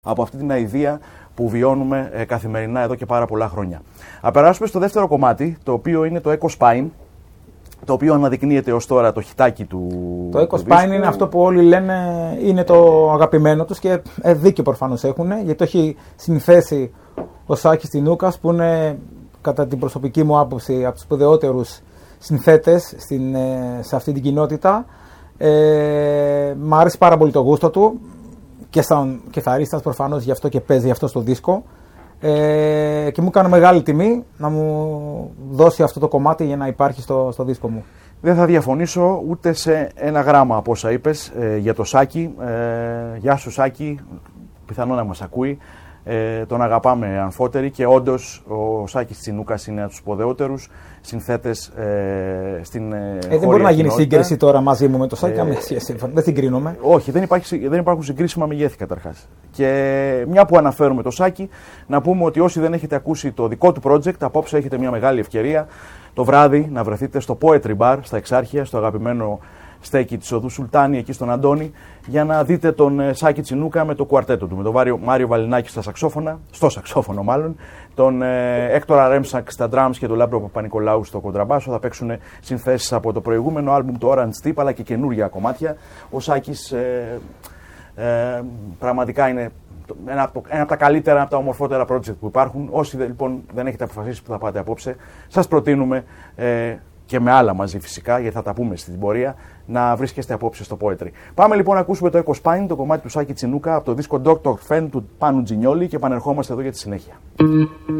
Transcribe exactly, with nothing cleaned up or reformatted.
από αυτή την αηδία που βιώνουμε ε, καθημερινά εδώ και πάρα πολλά χρόνια. Να περάσουμε στο δεύτερο κομμάτι, το οποίο είναι το Echo Spine, το οποίο αναδεικνύεται ως τώρα το χιτάκι του. Το Echo Spine είναι αυτό που όλοι λένε είναι το αγαπημένο τους και ε, δίκιο προφανώς έχουν, γιατί το έχει συνθέσει ο Σάκης Τσινούκας, που είναι κατά την προσωπική μου άποψη από τους σπουδαιότερους συνθέτες στην, σε αυτή την κοινότητα. Ε, μ' άρεσε πάρα πολύ το γούστο του και σαν κιθαρίστας προφανώς, γι' αυτό και παίζει αυτό στο δίσκο. Ε, και μου έκανε μεγάλη τιμή να μου δώσει αυτό το κομμάτι για να υπάρχει στο, στο δίσκο μου. Δεν θα διαφωνήσω ούτε σε ένα γράμμα από όσα είπες ε, για το Σάκη. Ε, γεια σου Σάκη, πιθανόν να μας ακούει. Ε, τον αγαπάμε αμφότεροι και όντως ο Σάκης Τσινούκας είναι από τους σπουδαιότερους συνθέτες ε, στην ε, ε, δεν μπορεί να γίνει σύγκριση τώρα μαζί μου με το Σάκη, ε, ε, δεν συγκρίνομαι. Όχι, δεν, υπάρχει, δεν υπάρχουν συγκρίσιμα μεγέθη καταρχάς. Και μια που αναφέρουμε το Σάκη, να πούμε ότι όσοι δεν έχετε ακούσει το δικό του project, απόψε έχετε μια μεγάλη ευκαιρία το βράδυ να βρεθείτε στο Poetry Bar στα Εξάρχεια, στο αγαπημένο στέκι της οδού Σουλτάνη, εκεί στον Αντώνη, για να δείτε τον ε, Σάκη Τσινούκα με το κουαρτέτο του, με τον Μάριο, Μάριο Βαλινάκη στα σαξόφωνα, στο σαξόφωνο μάλλον, τον ε, Έκτορα Ρέμσακ στα drums και τον Λάμπρο Παπα-Νικολάου στο κοντραμπάσο. Θα παίξουν συνθέσεις από το προηγούμενο άλμπουμ, το Orange Tip, αλλά και καινούργια κομμάτια. Ο Σάκης ε, ε, πραγματικά είναι ένα από, ένα από τα καλύτερα, ένα από τα ομορφότερα project που υπάρχουν. Όσοι λοιπόν δεν έχετε αποφασίσει που θα πάτε απόψε, σας προτείνουμε ε, και με άλλα μαζί φυσικά, γιατί θα τα πούμε στην πορεία, να βρίσκεστε απόψε στο Poetry. Πάμε λοιπόν να ακούσουμε το Echo Spine, το κομμάτι του Σάκη Τσινούκα, από το δίσκο Doctor Fen του Πάνου Τζινιόλη, και επανερχόμαστε εδώ για τη συνέχεια.